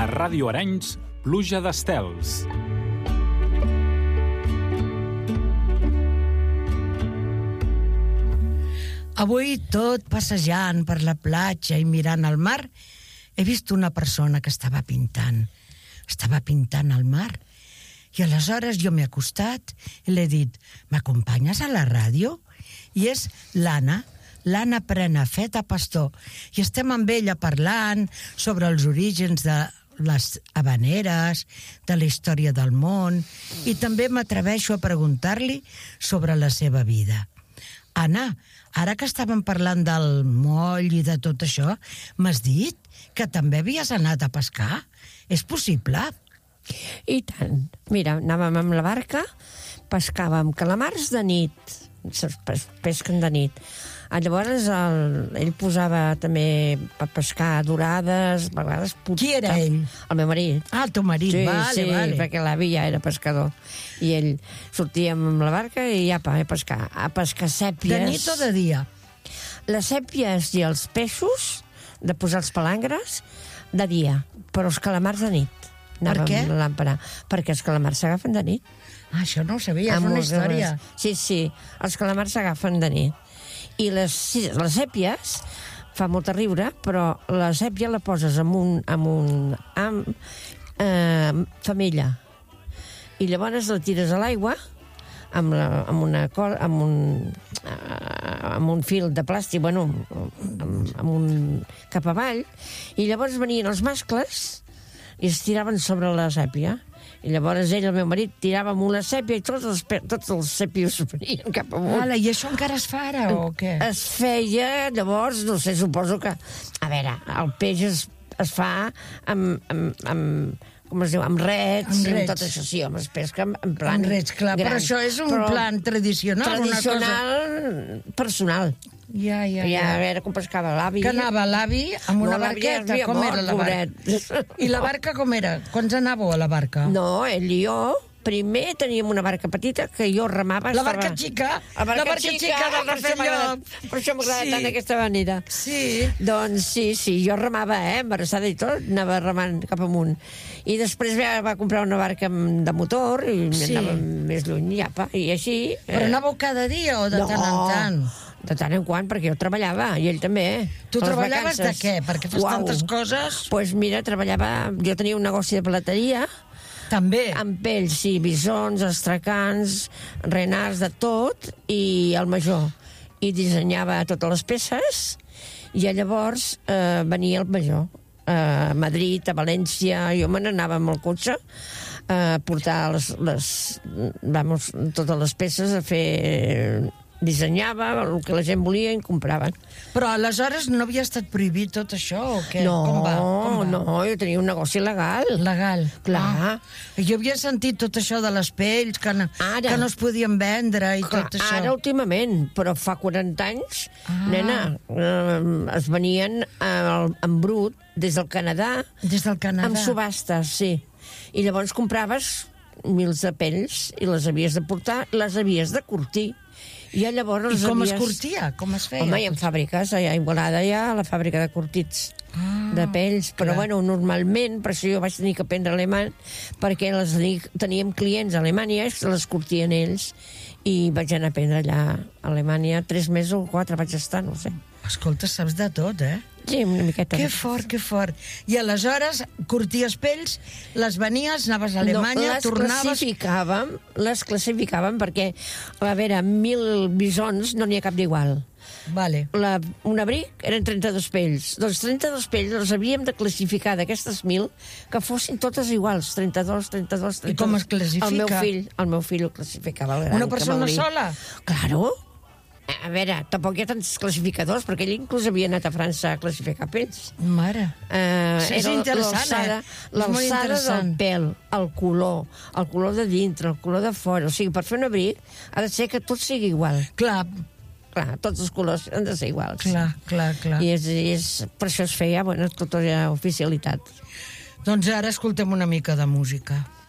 Ràdio Arenys, Pluja d'Estels. Avui, tot passejant per la platja i mirant al mar, he vist una persona que estava pintant. Estava pintant al mar. I aleshores jo m'he acostat i l'he dit, m'acompanyes a la ràdio? I és l'Anna Prenafeta Pastor. I estem amb ella parlant sobre els orígens de les habaneres, de la història del món, i també m'atreveixo a preguntar-li sobre la seva vida. Anna, ara que estàvem parlant del moll i de tot això, m'has dit que també havies anat a pescar? És possible? I tant. Mira, anàvem amb la barca, pescàvem calamars de nit, pesquen de nit. Llavors ell posava també per pescar dorades, a vegades... Qui era ell? El meu marit. Ah, el teu marit, sí, vale. Sí, perquè l'avi ja era pescador. I ell sortíem amb la barca i apa, a pescar sèpies. De nit o de dia? Les sèpies i els peixos, de posar els palangres, de dia, però els calamars de nit. Per què? Amb làmpara. Perquè els calamars s'agafen de nit. Ah, això no ho sabia, és una història. Sí, els calamars s'agafen de nit. I les sèpies, fa molta riure, però la sèpia la poses amb femella. I llavors la tires a l'aigua amb un fil de plàstic, bueno, cap avall, i llavors venien els mascles i es tiraven sobre la sèpia. I llavors ell, el meu marit, tirava amb una sèpia i tots els sèpios venien cap amunt. I això encara es fa ara, o què? Es feia, llavors, no sé, suposo que... A veure, el peix es fa com es diu, amb rets, amb tot això, sí, home, es pesca en plan... Amb rets, clar, gran, però això és un plan tradicional, tradicional, personal. Ja. A veure com pescava l'avi. Que anava l'avi amb una barqueta, com era la barca? I la barca com era? Quants anàveu a la barca? No, ell i jo... Primer teníem una barca petita que jo remava... La barca xica? La barca xica del Rafael. Per això m'agrada tant aquesta manera. Sí. Doncs sí, jo remava, embarassada i tot, anava remant cap amunt. I després va comprar una barca de motor i anava més lluny, i així... Però anàveu cada dia o de tant en tant? De tant en quant, perquè jo treballava, i ell també. Tu treballaves de què? Perquè fas tantes coses? Doncs mira, jo tenia un negoci de plateria. També? Amb pells, sí, bisons, astracans, renars, de tot, i el major. I dissenyava totes les peces, i llavors venia el major. A Madrid, a València, jo me n'anava amb el cotxe a portar totes les peces, a fer... dissenyava el que la gent volia i en compraven. Però aleshores no havia estat prohibit tot això o què? No, Com va? no, jo tenia un negoci legal. Legal? Clar. Jo havia sentit tot això de les pells, que no es podien vendre i tot això. Ara últimament, però fa 40 anys, nena, es venien en brut des del Canadà. Des del Canadà? Amb subhastes, sí. I llavors compraves mils de pells i les havies de portar, les havies de curtir. I llavors es curtia? Com es feia? Home, hi ha fàbriques, a Igualada hi ha la fàbrica de curtits de pells, però bueno, normalment, per això jo vaig tenir que aprendre alemany, perquè teníem clients a Alemanya, les curtien ells, i vaig anar a aprendre allà a Alemanya, 3 mesos o 4 vaig estar, no sé. Escolta, saps de tot, eh? Sí, una miqueta. Que fort, que fort. I aleshores, curties pells, les venies, anaves a Alemanya, tornaves... Les classificàvem perquè, a veure, 1.000 bisons no n'hi ha cap d'igual. Vale. Un abric eren 32 pells. Doncs 32 pells els havíem de classificar d'aquestes 1.000 que fossin totes iguals. 32. I com es classifica? El meu fill ho classificava. Una persona sola? Claro. A veure, tampoc hi ha tants classificadors, perquè ell inclús havia anat a França a classificar pells. Mare. És interessant, l'alçada del pèl, el color de dintre, el color de fora. O sigui, per fer un abric ha de ser que tot sigui igual. Clar, tots els colors han de ser iguals. Clar. I per això es feia, tota la oficialitat. Doncs ara escoltem una mica de música.